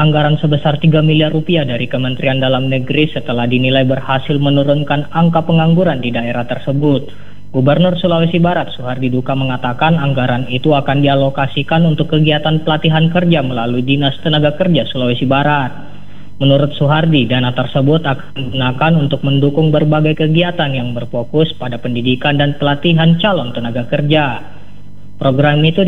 anggaran sebesar 3 miliar rupiah dari Kementerian Dalam Negeri setelah dinilai berhasil menurunkan angka pengangguran di daerah tersebut. Gubernur Sulawesi Barat Suhardi Duka mengatakan anggaran itu akan dialokasikan untuk kegiatan pelatihan kerja melalui Dinas Tenaga Kerja Sulawesi Barat. Menurut Suhardi, dana tersebut akan digunakan untuk mendukung berbagai kegiatan yang berfokus pada pendidikan dan pelatihan calon tenaga kerja. Program itu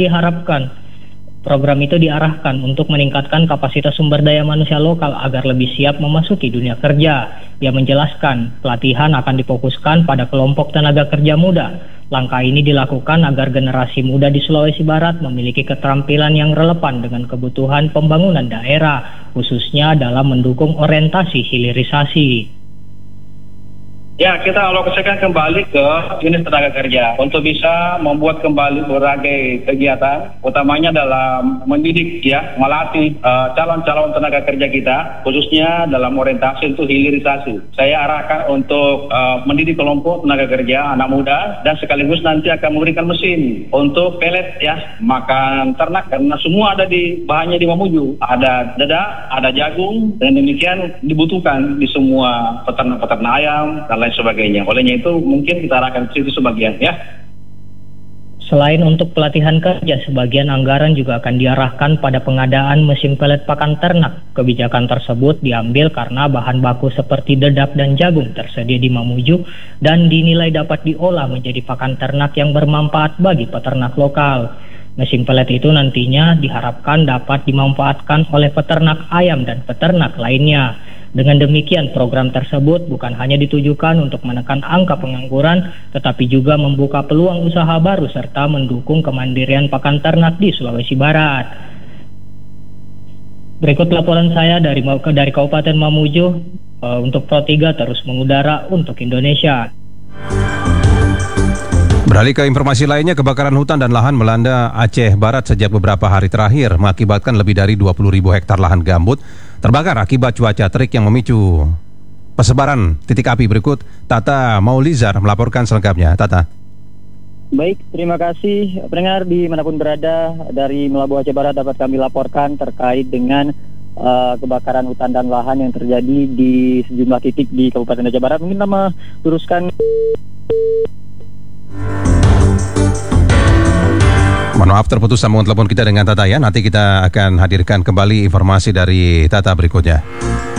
diarahkan untuk meningkatkan kapasitas sumber daya manusia lokal agar lebih siap memasuki dunia kerja. Dia menjelaskan, pelatihan akan difokuskan pada kelompok tenaga kerja muda. Langkah ini dilakukan agar generasi muda di Sulawesi Barat memiliki keterampilan yang relevan dengan kebutuhan pembangunan daerah, khususnya dalam mendukung orientasi hilirisasi. Ya, kita alokasikan kembali ke unit tenaga kerja untuk bisa membuat kembali berbagai kegiatan, utamanya dalam mendidik melatih calon-calon tenaga kerja kita, khususnya dalam orientasi untuk hilirisasi. Saya arahkan untuk mendidik kelompok tenaga kerja anak muda dan sekaligus nanti akan memberikan mesin untuk pelet makan ternak karena semua ada bahannya di Mamuju. Ada dedak, ada jagung dan demikian dibutuhkan di semua peternak-peternak ayam dan lain sebagainya. Olehnya itu mungkin kita arahkan ke situ sebagian Selain untuk pelatihan kerja, sebagian anggaran juga akan diarahkan pada pengadaan mesin pelet pakan ternak. Kebijakan tersebut diambil karena bahan baku seperti dedak dan jagung tersedia di Mamuju dan dinilai dapat diolah menjadi pakan ternak yang bermanfaat bagi peternak lokal. Mesin pelet itu nantinya diharapkan dapat dimanfaatkan oleh peternak ayam dan peternak lainnya. Dengan demikian, program tersebut bukan hanya ditujukan untuk menekan angka pengangguran, tetapi juga membuka peluang usaha baru serta mendukung kemandirian pakan ternak di Sulawesi Barat. Berikut laporan saya dari Kabupaten Mamuju untuk Pro 3 terus mengudara untuk Indonesia. Beralih ke informasi lainnya, kebakaran hutan dan lahan melanda Aceh Barat sejak beberapa hari terakhir mengakibatkan lebih dari 20.000 hektar lahan gambut terbakar akibat cuaca terik yang memicu persebaran titik api. Berikut Tata Maulizar melaporkan selengkapnya. Tata. Baik, terima kasih pendengar dimanapun berada. Dari Melabuh Aceh Barat dapat kami laporkan terkait dengan kebakaran hutan dan lahan yang terjadi di sejumlah titik di Kabupaten Aceh Barat. Mungkin nama luruskan. Mohon maaf terputus sambungan telepon kita dengan Tata ya. Nanti kita akan hadirkan kembali informasi dari Tata berikutnya.